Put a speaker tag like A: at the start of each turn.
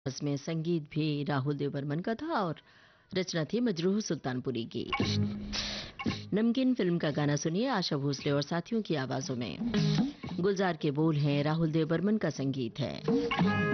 A: इसमें संगीत भी राहुल देव बर्मन का था और रचना थी मजरूह सुल्तानपुरी की। नमकीन फिल्म का गाना सुनिए आशा भोसले और साथियों की आवाजों में। गुलजार के बोल हैं, राहुल देव बर्मन का संगीत है।